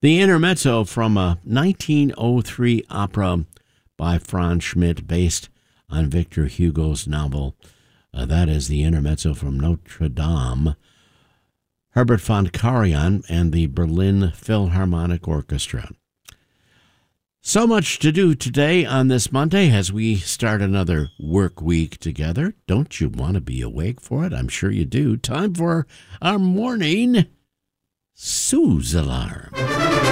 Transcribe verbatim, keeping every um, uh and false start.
The intermezzo from a nineteen oh three opera by Franz Schmidt based on Victor Hugo's novel. Uh, that is the intermezzo from Notre Dame. Herbert von Karajan and the Berlin Philharmonic Orchestra. So much to do today on this Monday as we start another work week together. Don't you want to be awake for it? I'm sure you do. Time for our morning snooze alarm.